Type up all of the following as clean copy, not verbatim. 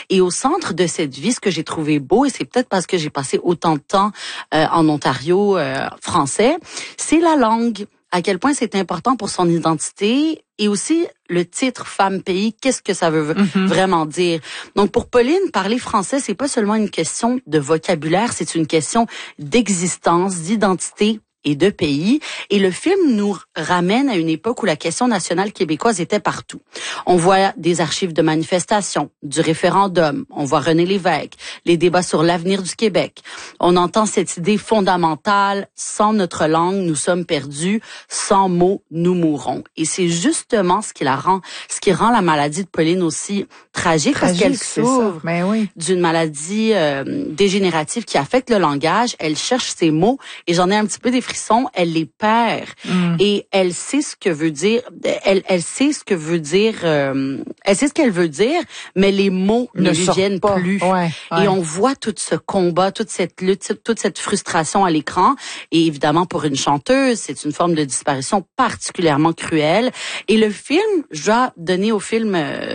Et au centre de cette vie, ce que j'ai trouvé beau, et c'est peut-être parce que j'ai passé autant de temps en Ontario français, c'est la langue. À quel point c'est important pour son identité et aussi le titre femme-pays, qu'est-ce que ça veut vraiment dire. Donc pour Pauline, parler français, c'est pas seulement une question de vocabulaire, c'est une question d'existence, d'identité et de pays. Et le film nous ramène à une époque où la question nationale québécoise était partout. On voit des archives de manifestations, du référendum, on voit René Lévesque, les débats sur l'avenir du Québec. On entend cette idée fondamentale, sans notre langue, nous sommes perdus, sans mots, nous mourrons. Et c'est justement ce qui rend la maladie de Pauline aussi tragique parce qu'elle souffre d'une maladie dégénérative qui affecte le langage. Elle cherche ses mots et j'en ai un petit peu des frissons. Elle les perd et elle sait ce que veut dire. Elle sait ce que veut dire. Elle sait ce qu'elle veut dire, mais les mots ne lui viennent plus. Et on voit tout ce combat, toute cette lutte, toute cette frustration à l'écran. Et évidemment, pour une chanteuse, c'est une forme de disparition particulièrement cruelle. Et le film, je dois donner au film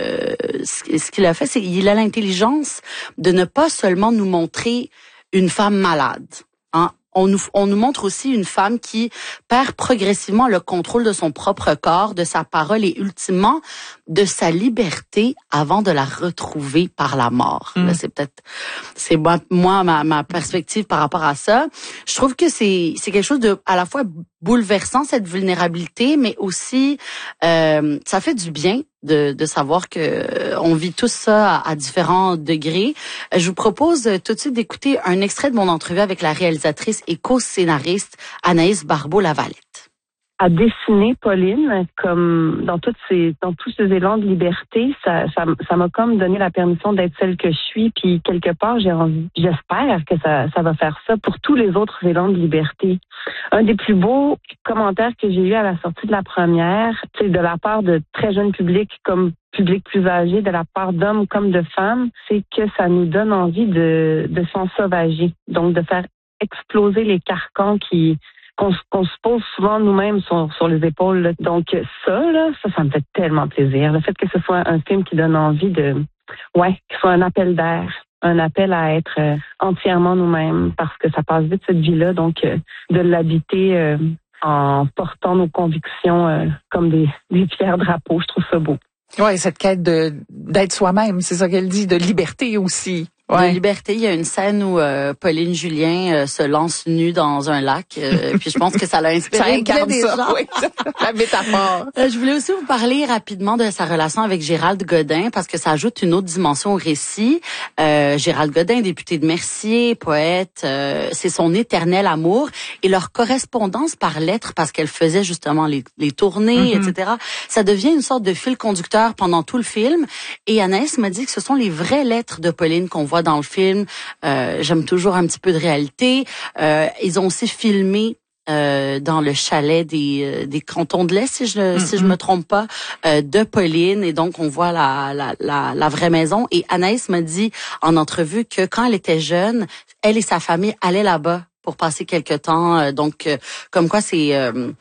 ce qu'il a fait, c'est qu'il a l'intelligence de ne pas seulement nous montrer une femme malade. Hein? On nous montre aussi une femme qui perd progressivement le contrôle de son propre corps, de sa parole et ultimement de sa liberté avant de la retrouver par la mort. Là, c'est moi ma perspective par rapport à ça. Je trouve que c'est quelque chose de à la fois bouleversant, cette vulnérabilité, mais aussi ça fait du bien de savoir que on vit tous ça à différents degrés. Je vous propose tout de suite d'écouter un extrait de mon entrevue avec la réalisatrice et co-scénariste Anaïs Barbeau-Lavalette. À dessiner Pauline comme dans tous ces élans de liberté, ça m'a comme donné la permission d'être celle que je suis, puis quelque part j'espère que ça va faire ça pour tous les autres élans de liberté. Un des plus beaux commentaires que j'ai eu à la sortie de la première, c'est de la part de très jeunes publics comme public plus âgé, de la part d'hommes comme de femmes, c'est que ça nous donne envie de s'ensauvager, donc de faire exploser les carcans qu'on se pose souvent nous-mêmes sur les épaules. Là. Donc ça me fait tellement plaisir. Le fait que ce soit un film qui donne envie qu'il soit un appel d'air, un appel à être entièrement nous-mêmes, parce que ça passe vite cette vie-là, donc de l'habiter en portant nos convictions comme des fiers drapeaux, je trouve ça beau. Oui, cette quête d'être soi-même, c'est ça qu'elle dit, de liberté aussi. De liberté, il y a une scène où Pauline Julien se lance nue dans un lac, puis je pense que ça l'a inspiré bien des gens. Oui, la métaphore. Je voulais aussi vous parler rapidement de sa relation avec Gérald Godin, parce que ça ajoute une autre dimension au récit. Gérald Godin, député de Mercier, poète, c'est son éternel amour, et leur correspondance par lettres, parce qu'elle faisait justement les tournées, etc., ça devient une sorte de fil conducteur pendant tout le film, et Anaïs m'a dit que ce sont les vraies lettres de Pauline qu'on voit dans le film. J'aime toujours un petit peu de réalité. Ils ont aussi filmé dans le chalet des Cantons de l'Est, si je me trompe pas, de Pauline, et donc on voit la vraie maison. Et Anaïs m'a dit en entrevue que quand elle était jeune, elle et sa famille allaient là-bas pour passer quelque temps. Donc comme quoi c'est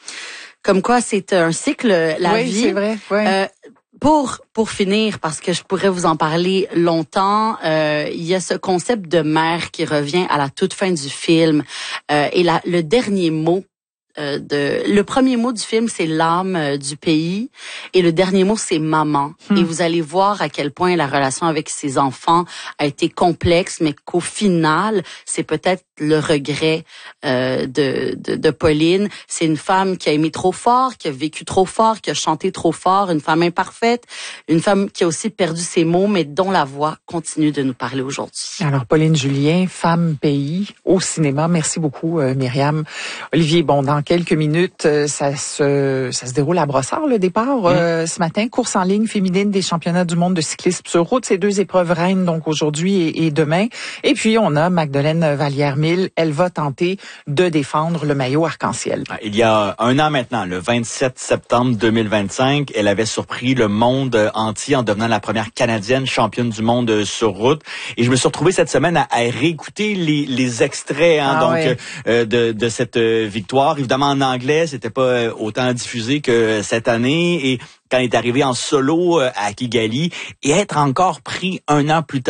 un cycle, la vie. Oui, c'est vrai. Ouais. Pour finir, parce que je pourrais vous en parler longtemps, il y a ce concept de mère qui revient à la toute fin du film. Et le dernier mot le premier mot du film, c'est l'âme du pays, et le dernier mot, c'est maman. Et vous allez voir à quel point la relation avec ses enfants a été complexe, mais qu'au final, c'est peut-être le regret de Pauline. C'est une femme qui a aimé trop fort, qui a vécu trop fort, qui a chanté trop fort, une femme imparfaite, une femme qui a aussi perdu ses mots, mais dont la voix continue de nous parler aujourd'hui. Alors, Pauline Julien, Femme Pays, au cinéma. Merci beaucoup, Myriam. Olivier, bon, dans quelques minutes, ça se déroule à Brossard, le départ. Ce matin, course en ligne féminine des championnats du monde de cyclisme sur route. Ces deux épreuves reines, donc aujourd'hui et demain. Et puis, on a Magdeleine Vallière-Mille. Elle va tenter de défendre le maillot arc-en-ciel. Il y a un an maintenant, le 27 septembre 2025, elle avait surpris le monde entier en devenant la première Canadienne championne du monde sur route. Et je me suis retrouvé cette semaine à réécouter les extraits de cette victoire. Évidemment, en anglais, c'était pas autant diffusé que cette année. Et quand elle est arrivée en solo à Kigali, et être encore pris un an plus tard